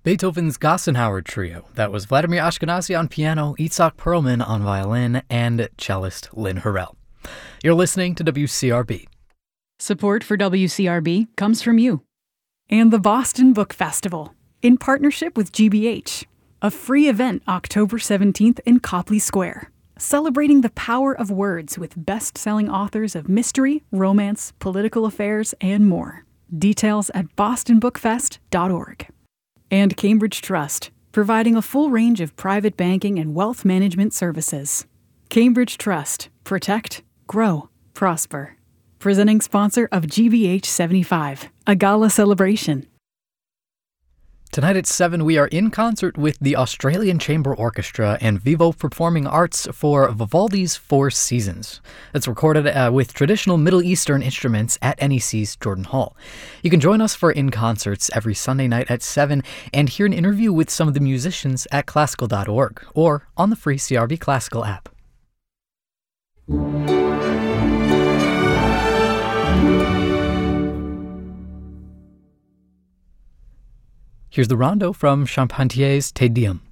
Beethoven's Gassenhauer Trio. That was Vladimir Ashkenazy on piano, Itzhak Perlman on violin, and cellist Lynn Harrell. You're listening to WCRB. Support for WCRB comes from you. And the Boston Book Festival, in partnership with GBH. A free event October 17th in Copley Square, celebrating the power of words with best-selling authors of mystery, romance, political affairs, and more. Details at bostonbookfest.org. And Cambridge Trust, providing a full range of private banking and wealth management services. Cambridge Trust. Protect, grow, prosper. Presenting sponsor of GBH 75, a gala celebration. Tonight at 7, we are in concert with the Australian Chamber Orchestra and Vivo Performing Arts for Vivaldi's Four Seasons. It's recorded with traditional Middle Eastern instruments at NEC's Jordan Hall. You can join us for in-concerts every Sunday night at 7 and hear an interview with some of the musicians at classical.org or on the free CRB Classical app. Here's the rondo from Charpentier's Te Deum.